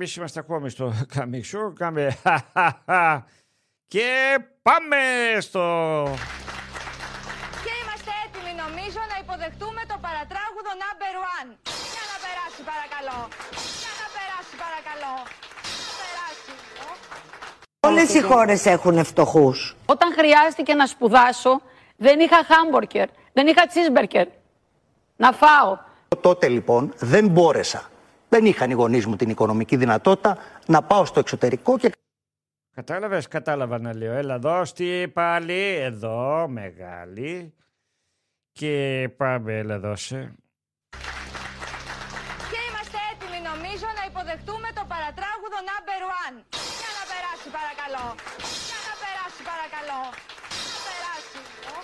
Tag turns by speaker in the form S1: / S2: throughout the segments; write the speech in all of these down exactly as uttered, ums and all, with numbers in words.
S1: εμείς είμαστε ακόμη στο Coming Show. Κάμε... Και πάμε στο...
S2: Και είμαστε έτοιμοι νομίζω να υποδεχτούμε το παρατράγουδο number one. Για να περάσει παρακαλώ. Για να περάσει παρακαλώ. Να περάσει.
S3: Όλες οι χώρες έχουν φτωχούς.
S4: Όταν χρειάστηκε να σπουδάσω, δεν είχα χάμπορκερ, δεν είχα τσίσμπερκερ. Να φάω.
S5: Τότε λοιπόν δεν μπόρεσα. Δεν είχαν οι γονείς μου την οικονομική δυνατότητα να πάω στο εξωτερικό και...
S1: Κατάλαβες, κατάλαβα να λέω. Έλα εδώ στη πάλι, εδώ, μεγάλη. Και πάμε, έλα δώσε.
S2: Και είμαστε έτοιμοι νομίζω να υποδεχτούμε το παρατράγουδο number one. Για να περάσει παρακαλώ. Για να περάσει παρακαλώ. Να περάσει.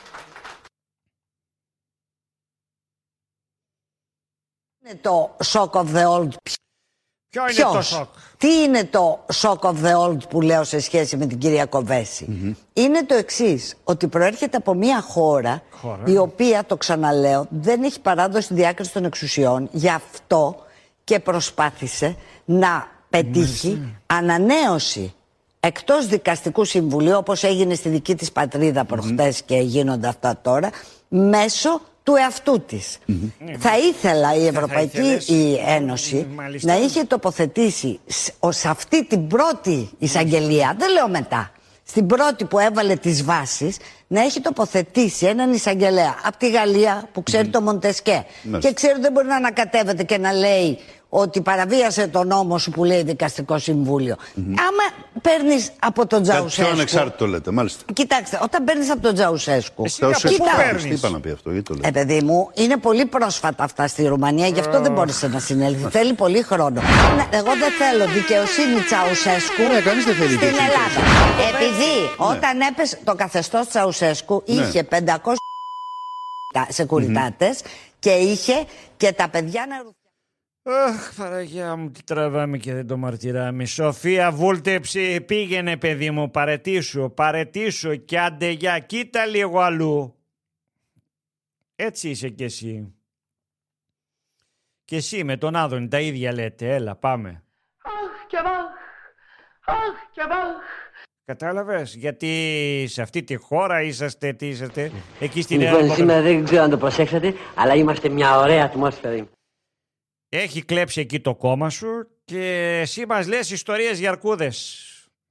S3: Είναι το shock of the old.
S1: Ποιο είναι
S3: Ποιος?
S1: το σοκ?
S3: Τι είναι το shock of the old που λέω σε σχέση με την κυρία Κοβέση? Mm-hmm. Είναι το εξής, ότι προέρχεται από μια χώρα, χώρα η οποία, το ξαναλέω, δεν έχει παράδοση διάκριση των εξουσιών, γι' αυτό και προσπάθησε να πετύχει Μάλιστα. ανανέωση εκτός δικαστικού συμβουλίου, όπως έγινε στη δική της πατρίδα προχτές mm-hmm. και γίνονται αυτά τώρα, μέσω του εαυτού της. Mm-hmm. Θα ήθελα η Ευρωπαϊκή η Ένωση Μάλιστα. να είχε τοποθετήσει ως αυτή την πρώτη εισαγγελία, δεν λέω μετά, στην πρώτη που έβαλε τις βάσεις, να έχει τοποθετήσει έναν εισαγγελέα από τη Γαλλία που ξέρει mm-hmm. το Μοντεσκέ mm-hmm. και ξέρει ότι δεν μπορεί να ανακατεύεται και να λέει ότι παραβίασε τον νόμο σου που λέει Δικαστικό Συμβούλιο. Mm-hmm. Άμα παίρνεις από τον Τζαουσέσκου.
S6: Πιο ανεξάρτητο λέτε, μάλιστα.
S3: Κοιτάξτε, όταν παίρνεις από τον Τζαουσέσκου.
S6: Εσύ Τζαουσέσκου παίρνεις. Τι είπα να πει αυτό, γιατί το λέτε.
S3: Ε, παιδί μου, είναι πολύ πρόσφατα αυτά στη Ρουμανία, γι' αυτό oh. δεν μπόρεσε να συνέλθει. Θέλει πολύ χρόνο. Εγώ δεν θέλω δικαιοσύνη Τσαουσέσκου
S6: ναι, κανείς δεν θέλει
S3: στην Ελλάδα. Επειδή ναι. όταν έπεσε το καθεστώς Τσαουσέσκου ναι. είχε πεντακόσιους σεκουριτάτες mm-hmm. και είχε και τα παιδιά να.
S1: Αχ, Παναγιά μου, τι τραβάμε και δεν το μαρτυράμε. Σοφία Βούλτεψη, πήγαινε παιδί μου, παρετήσου, παρετήσου και άντε για, κοίτα λίγο αλλού. Έτσι είσαι κι εσύ. Και εσύ με τον Άδωνη τα ίδια λέτε, έλα πάμε.
S2: Αχ και βαχ, αχ και βαχ.
S1: Κατάλαβες, γιατί σε αυτή τη χώρα είσαστε, τι είσαστε, εκεί στην
S7: Ελλάδα. Λοιπόν, σήμερα δεν ξέρω αν το προσέξατε, αλλά είμαστε μια ωραία ατμόσφαιρα.
S1: Έχει κλέψει εκεί το κόμμα σου και εσύ μας λες ιστορίες για αρκούδες.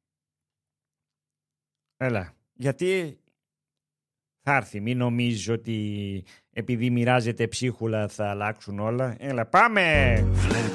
S1: Έλα, γιατί θα έρθει, μην νομίζεις ότι επειδή μοιράζεται ψίχουλα θα αλλάξουν όλα. Έλα, πάμε!